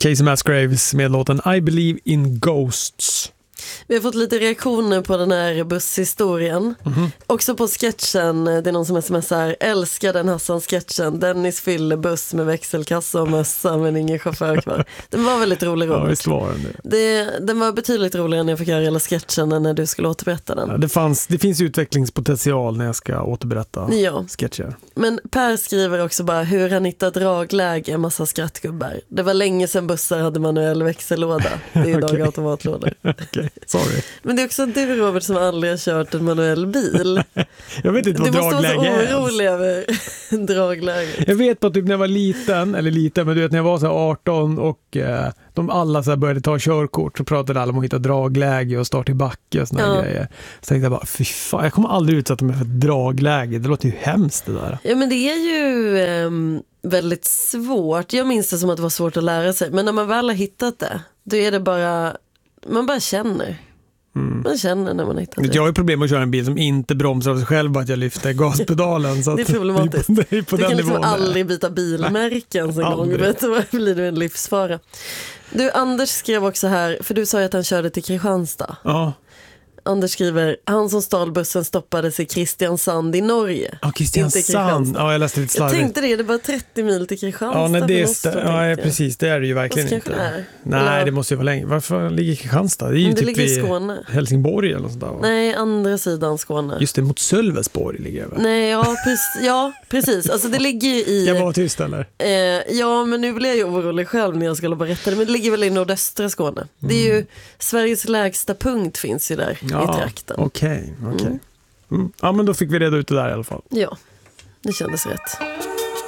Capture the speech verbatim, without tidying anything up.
Casey Musgraves med låten I Believe in Ghosts. Vi har fått lite reaktioner på den här busshistorien. Mm-hmm. Också på sketchen, det är någon som smsar, älskar den Hassan-sketchen. Dennis fyller buss med växelkassa och mössa men ingen chaufför kvar. Den var väldigt rolig. Ja, visst var den det. det. Den var betydligt roligare när jag fick göra hela sketchen än när du skulle återberätta den. Ja, det, fanns, det finns utvecklingspotential när jag ska återberätta ja. sketcher. Men Per skriver också bara hur han hittar dragläge, en massa skrattgubbar. Det var länge sedan bussar hade manuell växellåda. Det är idag okay. automatlådor. Okay. Sorry. Men det är också du, Robert, som aldrig har kört en manuell bil. Jag vet inte vad du dragläge är. Du måste vara så orolig över dragläge. Jag vet på typ när jag var liten, eller liten, men du vet när jag var så här arton och eh, de alla så här började ta körkort så pratade alla om att hitta dragläge och start i backe och såna ja. grejer. Så tänkte jag bara, fy fan, jag kommer aldrig utsätta mig för dragläge. Det låter ju hemskt det där. Ja, men det är ju eh, väldigt svårt. Jag minns det som att det var svårt att lära sig. Men när man väl har hittat det, då är det bara... Man bara känner. Mm. Man känner när man hittar det. Jag har ju problem med att köra en bil som inte bromsar av sig själv, bara att jag lyfter gaspedalen. Så att det är problematiskt. Det är på, det är på du kan liksom nivån. aldrig byta bilmärken så en gång. Vet du, vad blir det en livsfara. Du, Anders skrev också här, för du sa ju att han körde till Kristianstad. Ja. Anders skriver, han som stal bussen stoppades i Kristiansand i Norge. Ja, Kristiansand. Ja, jag läste lite slarvigt. Jag tänkte det, det var trettio mil till Kristianstad. Ja, nej, det är st- ja, precis, det är det ju verkligen inte. Är. Nej, eller? Det måste ju vara länge. Varför ligger Kristianstad? Det är ju det typ ligger i Skåne. Helsingborg eller något sånt där, va? Nej, andra sidan Skåne. Just det, mot Sölvesborg ligger det, va? Nej, ja, precis. Ja, precis. Alltså det ligger ju i... Jag var tyst, eller? Eh, ja, men nu blir jag ju orolig själv när jag skulle berätta det. Men det ligger väl i nordöstra Skåne. Mm. Det är ju Sveriges lägsta punkt finns ju där ja, i trakten. Okej, okay, okej. Okay. Mm. Mm. Ja, men då fick vi reda ut det där i alla fall. Ja, det kändes rätt.